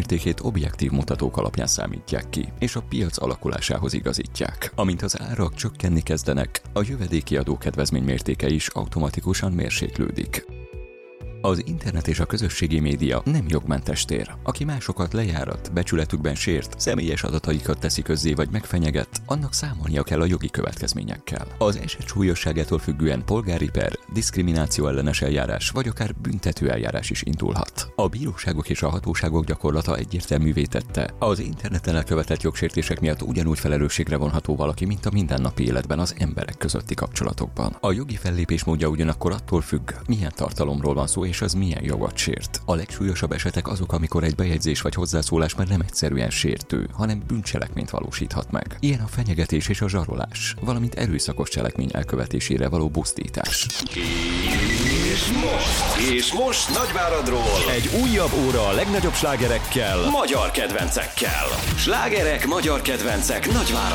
értékét objektív mutatók alapján számítják ki, és a piac alakulásához igazítják. Amint az árak csökkenni kezdenek, a jövedéki adókedvezmény mértéke is automatikusan mérséklődik. Az internet és a közösségi média nem jogmentes tér. Aki másokat lejárat, becsületükben sért, személyes adataikat teszi közzé vagy megfenyeget, annak számolnia kell a jogi következményekkel. Az eset súlyosságától függően polgári per, diszkrimináció ellenes eljárás vagy akár büntető eljárás is indulhat. A bíróságok és a hatóságok gyakorlata egyértelművé tette, az interneten elkövetett jogsértések miatt ugyanúgy felelősségre vonható valaki, mint a mindennapi életben az emberek közötti kapcsolatokban. A jogi fellépés módja ugyanakkor attól függ, milyen tartalomról van szó és az milyen jogot sért. A legsúlyosabb esetek azok, amikor egy bejegyzés vagy hozzászólás már nem egyszerűen sértő, hanem bűncselekményt valósíthat meg. Ilyen a fenyegetés és a zsarolás, valamint erőszakos cselekmény elkövetésére való busztítás. És most Nagyváradról egy újabb óra a legnagyobb slágerekkel, magyar kedvencekkel. Slágerek, magyar kedvencek Nagyváradról.